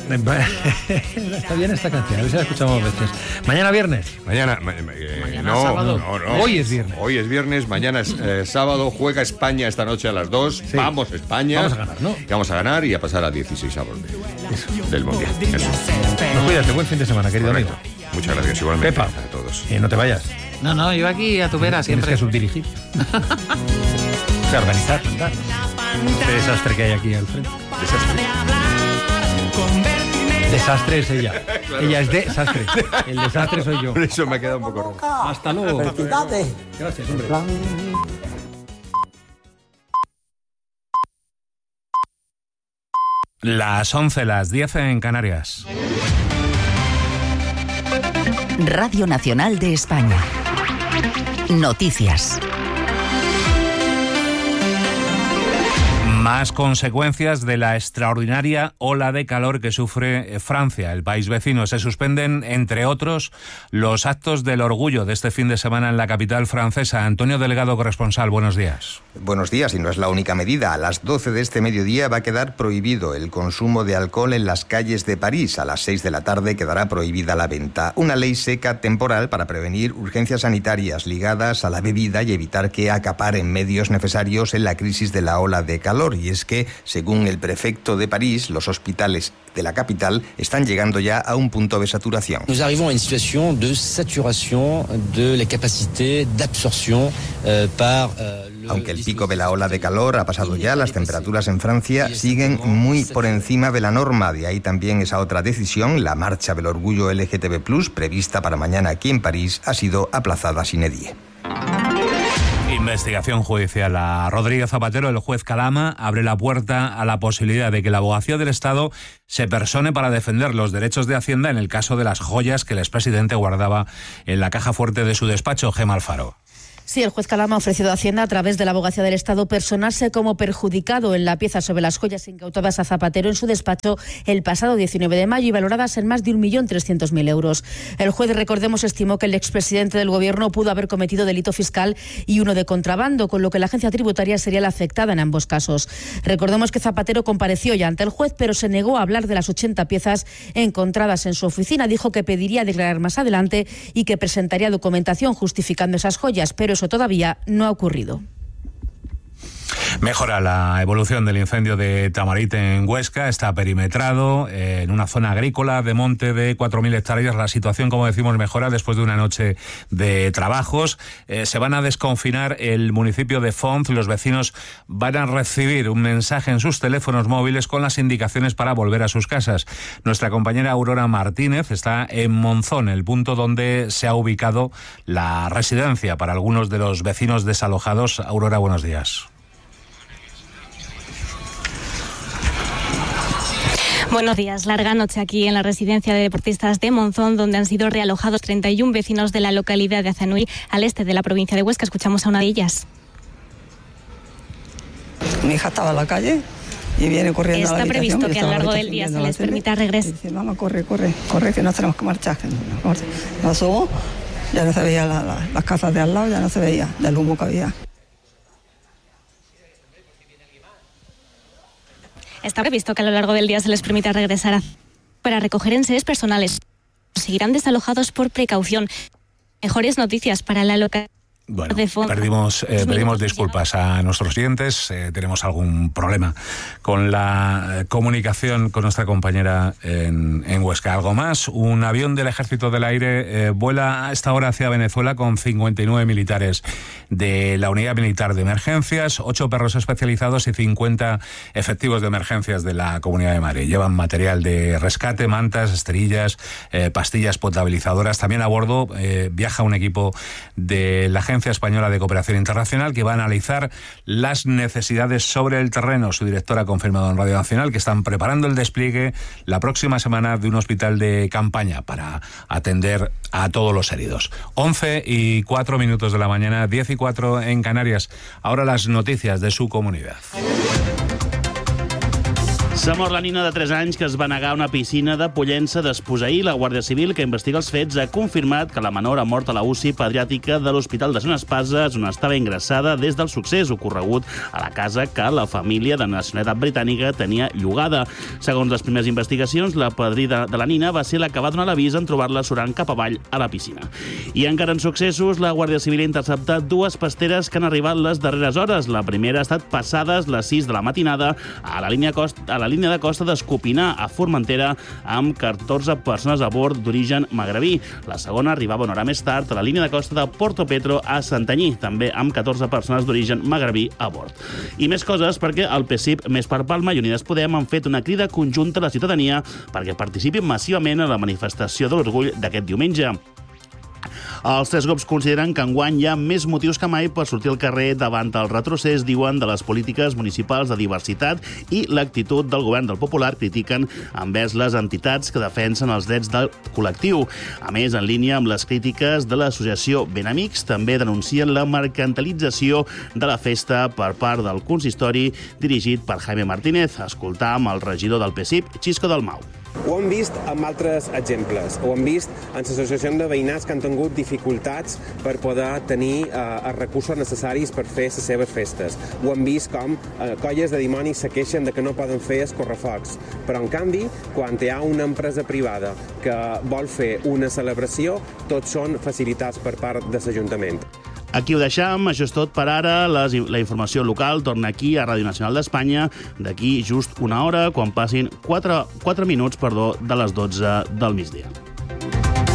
Está bien esta canción, a ver si la escuchamos veces. Mañana viernes. Mañana Sábado. No. Hoy es viernes. Hoy es viernes, mañana es sábado. Juega España esta noche a las 2. Sí. Vamos España. Vamos a ganar, ¿no? Vamos a ganar y a pasar a 16avos del Mundial. Eso. No, cuídate, buen fin de semana, querido amigo. Muchas gracias, igualmente. Pepa, a todos. No te vayas. No, yo aquí a tu vera siempre. Tienes que subdirigir. O sea, organizar, cantar. Este desastre que hay aquí al frente. Desastre es ella. Claro. Ella es desastre. El desastre soy yo. Por eso me ha quedado un poco raro. Hasta luego. Gracias, hombre. Las 11, las 10 en Canarias. Radio Nacional de España. Noticias. Más consecuencias de la extraordinaria ola de calor que sufre Francia, el país vecino. Se suspenden, entre otros, los actos del orgullo de este fin de semana en la capital francesa. Antonio Delgado, corresponsal, buenos días. Buenos días, y no es la única medida. A las 12 de este mediodía va a quedar prohibido el consumo de alcohol en las calles de París. A las 6 de la tarde quedará prohibida la venta. Una ley seca temporal para prevenir urgencias sanitarias ligadas a la bebida y evitar que acaparen medios necesarios en la crisis de la ola de calor. Y es que, según el prefecto de París, los hospitales de la capital están llegando ya a un punto de saturación. Nous arrivons à une situation de saturation de la capacité d'absorption par Aunque el pico de la ola de calor ha pasado ya, las temperaturas en Francia siguen muy por encima de la norma. De ahí también esa otra decisión, la marcha del orgullo LGTB+, prevista para mañana aquí en París, ha sido aplazada sine die. Investigación judicial a Rodríguez Zapatero. El juez Calama abre la puerta a la posibilidad de que la Abogacía del Estado se persone para defender los derechos de Hacienda en el caso de las joyas que el expresidente guardaba en la caja fuerte de su despacho. Gemma Alfaro. Sí, el juez Calama ha ofrecido a Hacienda, a través de la Abogacía del Estado, personarse como perjudicado en la pieza sobre las joyas incautadas a Zapatero en su despacho el pasado 19 de mayo y valoradas en más de 1.300.000 euros. El juez, recordemos, estimó que el expresidente del Gobierno pudo haber cometido delito fiscal y uno de contrabando, con lo que la agencia tributaria sería la afectada en ambos casos. Recordemos que Zapatero compareció ya ante el juez, pero se negó a hablar de las 80 piezas encontradas en su oficina. Dijo que pediría declarar más adelante y que presentaría documentación justificando esas joyas, pero eso todavía no ha ocurrido. Mejora la evolución del incendio de Tamarit en Huesca. Está perimetrado en una zona agrícola de monte de 4.000 hectáreas. La situación, como decimos, mejora después de una noche de trabajos. Se van a desconfinar el municipio de Font. Los vecinos van a recibir un mensaje en sus teléfonos móviles con las indicaciones para volver a sus casas. Nuestra compañera Aurora Martínez está en Monzón, el punto donde se ha ubicado la residencia para algunos de los vecinos desalojados. Aurora, buenos días. Buenos días. Larga noche aquí en la residencia de deportistas de Monzón, donde han sido realojados 31 vecinos de la localidad de Azanuy, al este de la provincia de Huesca. Escuchamos a una de ellas. Mi hija estaba en la calle y viene corriendo a la habitación. Está previsto que a lo largo del día se les permita regresar. Dice, mamá, corre, que nos tenemos que marchar. Nos subo, ya no se veía las casas de al lado, ya no se veía del humo que había. Está previsto que a lo largo del día se les permita regresar para recoger enseres personales. Seguirán desalojados por precaución. Mejores noticias para la localidad. Bueno, pedimos disculpas a nuestros oyentes. Tenemos algún problema con la comunicación con nuestra compañera en Huesca. Algo más, un avión del Ejército del Aire vuela a esta hora hacia Venezuela con 59 militares de la Unidad Militar de Emergencias, 8 perros especializados y 50 efectivos de emergencias de la Comunidad de Madrid. Llevan material de rescate, mantas, esterillas, pastillas potabilizadoras. También a bordo viaja un equipo de la Agencia Española de Cooperación Internacional que va a analizar las necesidades sobre el terreno. Su directora ha confirmado en Radio Nacional que están preparando el despliegue la próxima semana de un hospital de campaña para atender a todos los heridos. 11:04 de la mañana, 10:04 en Canarias. Ahora las noticias de su comunidad. S'ha mort la nina de 3 anys que es va negar a una piscina de Pollença d'Esposaí. La Guàrdia Civil, que investiga els fets, ha confirmat que la menor ha mort a la UCI pediàtrica de l'Hospital de Sant Espases, on estava ingressada des del succés ocorregut a la casa que la família de nacionalitat britànica tenia llogada. Segons les primeres investigacions, la padrina de la nina va ser la que va donar l'avís en trobar-la surant cap avall a la piscina. I encara en successos, la Guàrdia Civil ha interceptat 2 pasteres que han arribat les darreres hores. La primera ha estat passades les 6 de la matinada a la línia de costa d'Escopinar, a Formentera, amb 14 persones a bord d'origen magrebí. La segona arribava una hora més tard a la línia de costa de Porto Petro, a Santanyí, també amb 14 persones d'origen magrebí a bord. I més coses perquè el PSIP, Més per Palma i Unides Podem han fet una crida conjunta a la ciutadania perquè participin massivament en la manifestació de l'orgull d'aquest diumenge. Els 3 grups consideren que enguany hi ha més motius que mai per sortir al carrer davant el retrocés, diuen, de les polítiques municipals de diversitat i l'actitud del govern del Popular critiquen envers les entitats que defensen els drets del col·lectiu. A més, en línia amb les crítiques de l'associació Benamics, també denuncien la mercantilització de la festa per part del consistori dirigit per Jaime Martínez. Escoltam el regidor del PSIP, Xisco Dalmau. Ho hem vist amb altres exemples. Ho hem vist en les associacions de veïnats que han tingut dificultats per poder tenir els recursos necessaris per fer les seves festes. Ho hem vist com colles de dimonis se queixen de que no poden fer escorrefocs. Però, en canvi, quan hi ha una empresa privada que vol fer una celebració, tots són facilitats per part de l'Ajuntament. Aquí ho deixam, això és tot per ara. La informació local torna aquí a Ràdio Nacional d'Espanya d'aquí just una hora, quan passin 4 minuts de les 12 del migdia.